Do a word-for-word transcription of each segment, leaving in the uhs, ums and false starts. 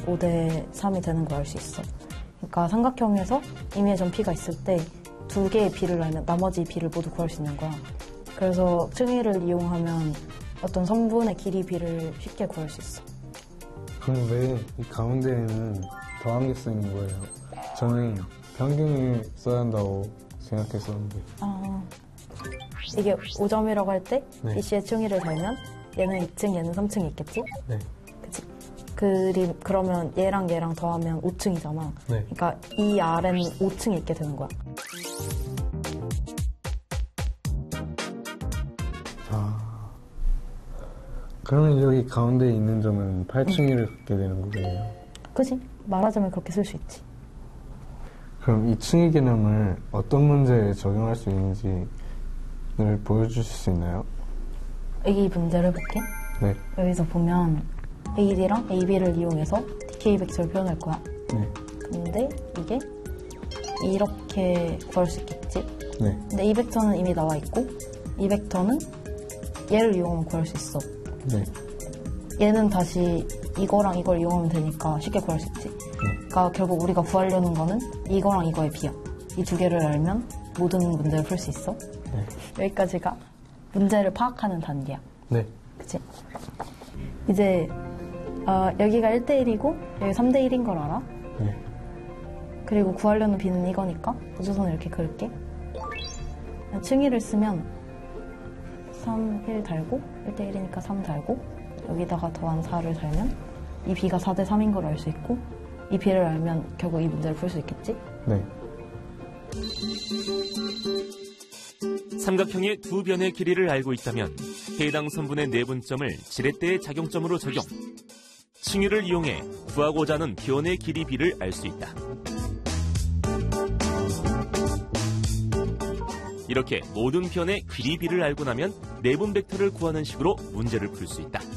오 대 삼이 되는 걸 알 수 있어. 그러니까 삼각형에서 임의의 점 P가 있을 때 두 개의 B를 알면 나머지 B를 모두 구할 수 있는 거야. 그래서 층위를 이용하면 어떤 성분의 길이 B를 쉽게 구할 수 있어. 그럼 왜 이 가운데에는 더한 게 쓰이는 거예요? 저는 평균을 써야 한다고 생각했었는데. 아, 이게 오 점이라고 할 때 네. 이 C의 층위를 달면 얘는 이 층, 얘는 삼 층이 있겠지? 네. 그치? 그림, 그러면 얘랑 얘랑 더하면 오 층이잖아. 네. 그러니까 이 아래는 오 층이 있게 되는 거야. 아. 그러면 여기 가운데에 있는 점은 팔 층위를 갖게 되는 거예요? 그치? 말하자면 그렇게 쓸 수 있지. 그럼 이 층위 개념을 어떤 문제에 적용할 수 있는지를 보여주실 수 있나요? 이 문제를 볼게. 네. 여기서 보면 에이 디랑 에이 비를 이용해서 디케이 벡터를 표현할 거야. 네. 근데 이게 이렇게 구할 수 있겠지? 네. 근데 이 벡터는 이미 나와 있고 이 벡터는 얘를 이용하면 구할 수 있어. 네. 얘는 다시 이거랑 이걸 이용하면 되니까 쉽게 구할 수 있지. 네. 그러니까 결국 우리가 구하려는 거는 이거랑 이거의 비야. 이 두 개를 알면 모든 문제를 풀 수 있어. 네. 여기까지가 문제를 파악하는 단계야. 네. 그치? 이제 어, 여기가 일 대 일이고 여기 삼 대 일인 걸 알아? 네. 그리고 구하려는 비는 이거니까 우주선을 이렇게 그을게. 층위를 쓰면 삼, 일 달고 일 대 일이니까 삼 달고 여기다가 더한 사를 달면 이 비가 사 대 삼인 걸 알 수 있고 이 비를 알면 결국 이 문제를 풀 수 있겠지? 네. 삼각형의 두 변의 길이를 알고 있다면 해당 선분의 내분점을 지렛대의 작용점으로 적용. 층위를 이용해 구하고자 하는 변의 길이 B를 알 수 있다. 이렇게 모든 변의 길이 B를 알고 나면 내분 벡터를 구하는 식으로 문제를 풀 수 있다.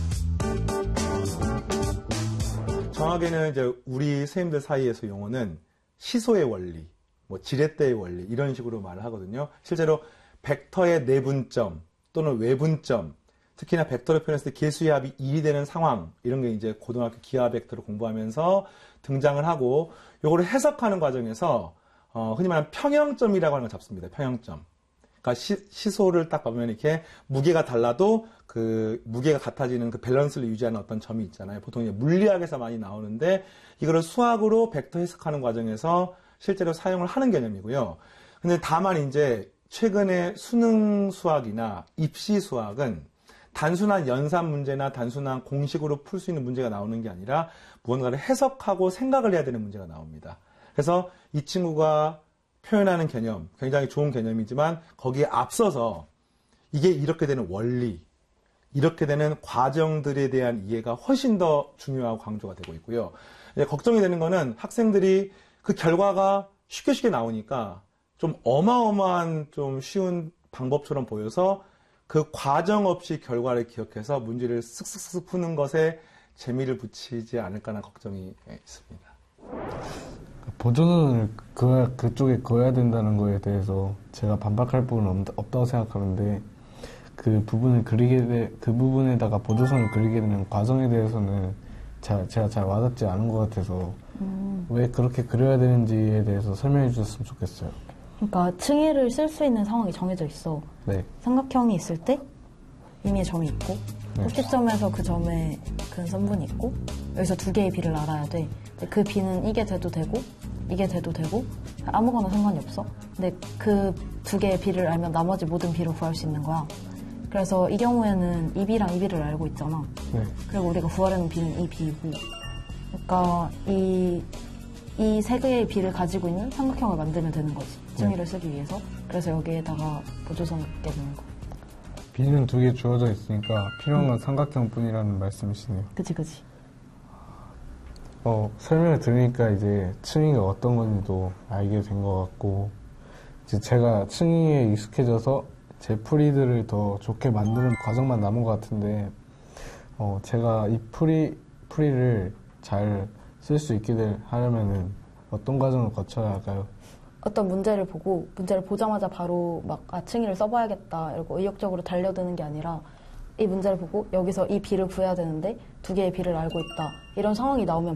정확하게는 이제 우리 선생님들 사이에서 용어는 시소의 원리, 뭐 지렛대의 원리 이런 식으로 말을 하거든요. 실제로 벡터의 내분점 또는 외분점, 특히나 벡터를 표현했을 때 개수의 합이 일이 되는 상황 이런 게 이제 고등학교 기하 벡터를 공부하면서 등장을 하고 요거를 해석하는 과정에서 어, 흔히 말하는 평형점이라고 하는 걸 잡습니다. 평형점. 그러니까 시, 시소를 딱 보면 이렇게 무게가 달라도 그 무게가 같아지는 그 밸런스를 유지하는 어떤 점이 있잖아요. 보통 이제 물리학에서 많이 나오는데 이거를 수학으로 벡터 해석하는 과정에서 실제로 사용을 하는 개념이고요. 근데 다만 이제 최근에 수능 수학이나 입시 수학은 단순한 연산 문제나 단순한 공식으로 풀 수 있는 문제가 나오는 게 아니라 무언가를 해석하고 생각을 해야 되는 문제가 나옵니다. 그래서 이 친구가 표현하는 개념, 굉장히 좋은 개념이지만 거기에 앞서서 이게 이렇게 되는 원리, 이렇게 되는 과정들에 대한 이해가 훨씬 더 중요하고 강조가 되고 있고요. 이제 걱정이 되는 거는 학생들이 그 결과가 쉽게 쉽게 나오니까 좀 어마어마한 좀 쉬운 방법처럼 보여서 그 과정 없이 결과를 기억해서 문제를 쓱쓱쓱 푸는 것에 재미를 붙이지 않을까라는 걱정이 있습니다. 보존을 그, 그쪽에 그어야 된다는 거에 대해서 제가 반박할 부분은 없, 없다고 생각하는데 그 부분을 그리게 돼, 그 부분에다가 보조선을 그리게 되는 과정에 대해서는 자, 제가 잘 와닿지 않은 것 같아서 음. 왜 그렇게 그려야 되는지에 대해서 설명해 주셨으면 좋겠어요. 그러니까 층위를 쓸 수 있는 상황이 정해져 있어. 네. 삼각형이 있을 때 의미의 점이 있고 네. 꼭지점에서 그 점에 근 선분이 있고 여기서 두 개의 비를 알아야 돼. 그 비는 이게 돼도 되고 이게 돼도 되고 아무거나 상관이 없어. 근데 그 두 개의 비를 알면 나머지 모든 비를 구할 수 있는 거야. 그래서 이 경우에는 이 비랑 이 비를 알고 있잖아. 네. 그리고 우리가 구하려는 비는 이 비이고 그러니까 이 이 세 개의 비를 가지고 있는 삼각형을 만들면 되는 거지. 층위를 네. 쓰기 위해서. 그래서 여기에다가 보조선을 긋게 되는 거. 비는 두 개 주어져 있으니까 필요한 건 음. 삼각형뿐이라는 말씀이시네요. 그치 그치. 어, 설명을 들으니까 이제 층위가 어떤 건지도 알게 된 것 같고 이제 제가 층위에 익숙해져서 제 풀이들을 더 좋게 만드는 과정만 남은 것 같은데 어, 제가 이 풀이, 풀이를 잘 쓸 수 있게 될, 하려면은 어떤 과정을 거쳐야 할까요? 어떤 문제를 보고 문제를 보자마자 바로 막 아, 층위를 써봐야겠다 이러고 의욕적으로 달려드는 게 아니라 이 문제를 보고 여기서 이 비를 구해야 되는데 두 개의 비를 알고 있다 이런 상황이 나오면